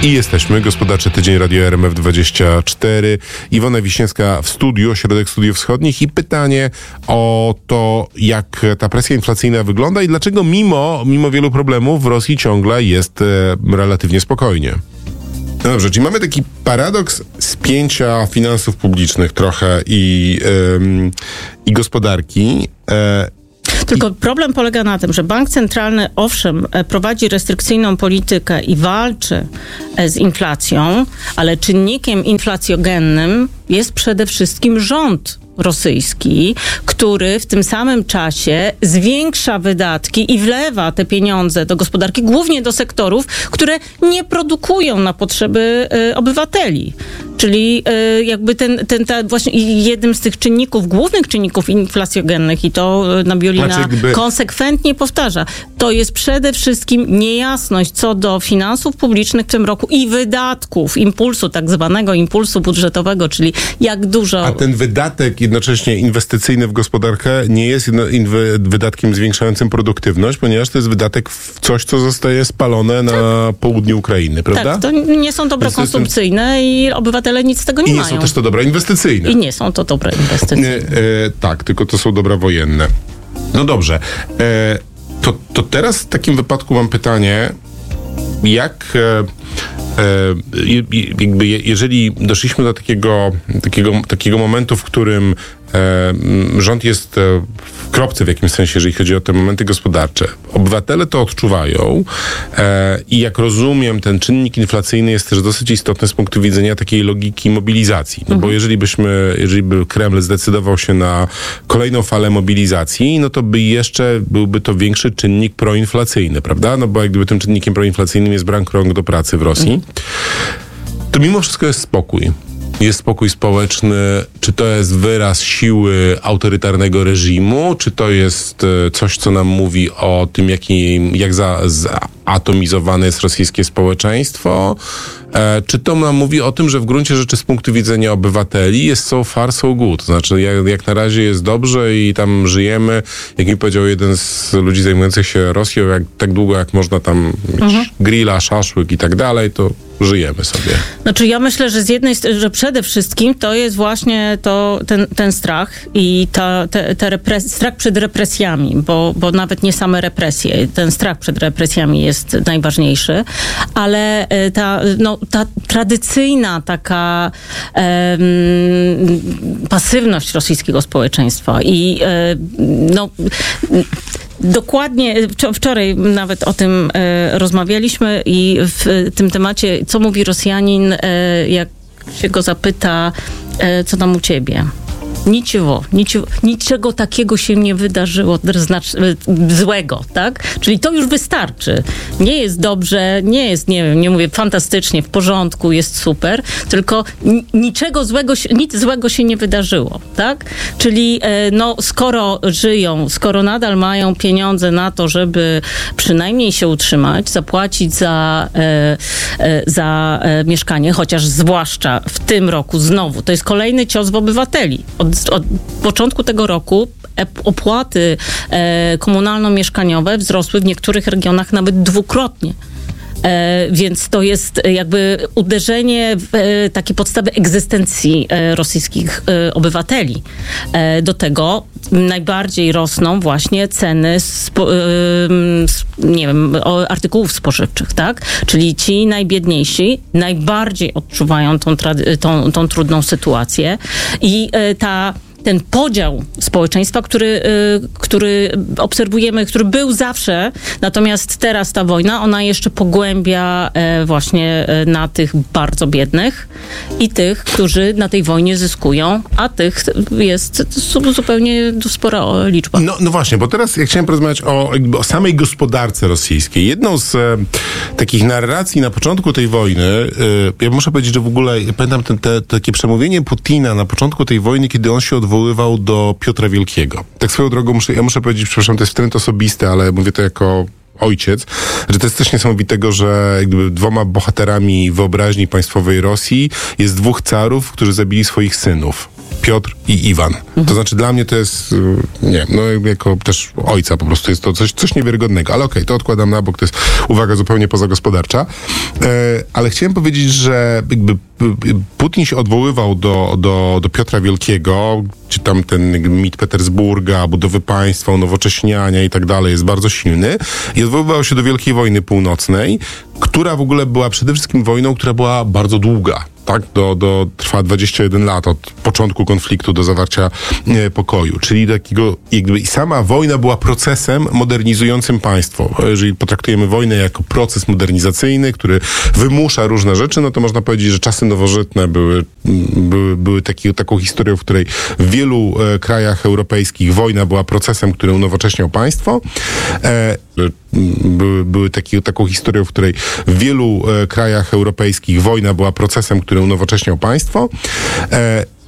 I jesteśmy. Gospodarczy Tydzień Radio RMF24. Iwona Wiśniewska w studiu, Ośrodek Studiów Wschodnich i pytanie o to, jak ta presja inflacyjna wygląda i dlaczego mimo wielu problemów w Rosji ciągle jest relatywnie spokojnie. No dobrze, czyli mamy taki paradoks spięcia finansów publicznych trochę i gospodarki. Tylko problem polega na tym, że bank centralny owszem prowadzi restrykcyjną politykę i walczy z inflacją, ale czynnikiem inflacjogennym jest przede wszystkim rząd rosyjski, który w tym samym czasie zwiększa wydatki i wlewa te pieniądze do gospodarki, głównie do sektorów, które nie produkują na potrzeby obywateli. Czyli jakby właśnie jednym z tych czynników, głównych czynników inflacjogennych, i to Nabiulina konsekwentnie powtarza, to jest przede wszystkim niejasność co do finansów publicznych w tym roku i wydatków, tak zwanego impulsu budżetowego, czyli jak dużo... A ten wydatek jednocześnie inwestycyjny w gospodarkę nie jest wydatkiem zwiększającym produktywność, ponieważ to jest wydatek w coś, co zostaje spalone na południu Ukrainy, prawda? Tak, to nie są dobra konsumpcyjne i obywatele nic z tego nie mają. I nie są też to dobra inwestycyjne. I nie są to dobre inwestycyjne. Tak, tylko to są dobra wojenne. No dobrze. To teraz w takim wypadku mam pytanie, jak... jeżeli doszliśmy do takiego momentu, w którym rząd jest w kropce w jakimś sensie, jeżeli chodzi o te momenty gospodarcze. Obywatele to odczuwają i jak rozumiem, ten czynnik inflacyjny jest też dosyć istotny z punktu widzenia takiej logiki mobilizacji. No bo jeżeli by Kreml zdecydował się na kolejną falę mobilizacji, no to byłby to większy czynnik proinflacyjny, prawda? No bo jak gdyby tym czynnikiem proinflacyjnym jest brak rąk do pracy w Rosji, to mimo wszystko jest spokój. Jest spokój społeczny, czy to jest wyraz siły autorytarnego reżimu, czy to jest coś, co nam mówi o tym, jak zatomizowane jest rosyjskie społeczeństwo, czy to nam mówi o tym, że w gruncie rzeczy z punktu widzenia obywateli jest so far, so good. To znaczy, jak na razie jest dobrze i tam żyjemy, jak mi powiedział jeden z ludzi zajmujących się Rosją, tak długo jak można tam mieć grilla, szaszłyk i tak dalej, to żyjemy sobie. Znaczy ja myślę, że że przede wszystkim to jest właśnie ten strach i strach przed represjami, bo nawet nie same represje, ten strach przed represjami jest najważniejszy, ale ta tradycyjna taka pasywność rosyjskiego społeczeństwa i dokładnie, wczoraj nawet o tym rozmawialiśmy i w tym temacie, co mówi Rosjanin, jak się go zapyta, co tam u ciebie? Niczego takiego się nie wydarzyło złego, tak? Czyli to już wystarczy. Nie jest dobrze, nie jest, nie mówię fantastycznie, w porządku, jest super, tylko nic złego się nie wydarzyło, tak? Czyli skoro żyją, skoro nadal mają pieniądze na to, żeby przynajmniej się utrzymać, zapłacić za mieszkanie, chociaż zwłaszcza w tym roku znowu, to jest kolejny cios w obywateli. Od początku tego roku opłaty komunalno-mieszkaniowe wzrosły w niektórych regionach nawet dwukrotnie. Więc to jest jakby uderzenie w takie podstawy egzystencji rosyjskich obywateli. Do tego najbardziej rosną właśnie ceny artykułów spożywczych, tak? Czyli ci najbiedniejsi najbardziej odczuwają tą trudną sytuację i ten podział społeczeństwa, który obserwujemy, który był zawsze, natomiast teraz ta wojna, ona jeszcze pogłębia właśnie na tych bardzo biednych i tych, którzy na tej wojnie zyskują, a tych jest zupełnie spora liczba. No właśnie, bo teraz ja chciałem porozmawiać o samej gospodarce rosyjskiej. Jedną z takich narracji na początku tej wojny, ja muszę powiedzieć, że w ogóle ja pamiętam takie przemówienie Putina na początku tej wojny, kiedy on się odwoływał do Piotra Wielkiego. Tak swoją drogą muszę powiedzieć, przepraszam, to jest wtręt osobisty, ale mówię to jako ojciec, że to jest coś niesamowitego, że jakby dwoma bohaterami wyobraźni państwowej Rosji jest dwóch carów, którzy zabili swoich synów. Piotr i Iwan. To znaczy dla mnie to jest, nie, no jako też ojca po prostu jest to coś niewiarygodnego. Ale okej, to odkładam na bok, to jest uwaga zupełnie pozagospodarcza. Ale chciałem powiedzieć, że jakby Putin się odwoływał do Piotra Wielkiego, czy tam ten mit Petersburga, budowy państwa, unowocześniania i tak dalej jest bardzo silny i odwoływał się do Wielkiej Wojny Północnej, która w ogóle była przede wszystkim wojną, która była bardzo długa. Tak, trwa 21 lat od początku konfliktu do zawarcia pokoju. Czyli takiego jakby i sama wojna była procesem modernizującym państwo. Jeżeli potraktujemy wojnę jako proces modernizacyjny, który wymusza różne rzeczy, no to można powiedzieć, że czasy nowożytne były taką historią, w której w wielu krajach europejskich wojna była procesem, który unowocześniał państwo. Były taką historią, w której w wielu krajach europejskich wojna była procesem, który unowocześniał państwo.